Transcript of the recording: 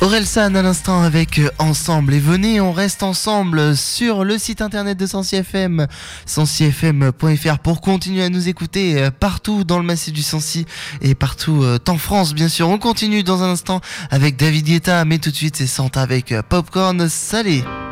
Orelsan à l'instant avec Ensemble. Et venez, on reste ensemble sur le site internet de Sancy FM, sancyfm.fr, pour continuer à nous écouter partout dans le massif du Sancy et partout en France, bien sûr. On continue dans un instant avec David Guetta, mais tout de suite c'est Santa avec Popcorn Salé.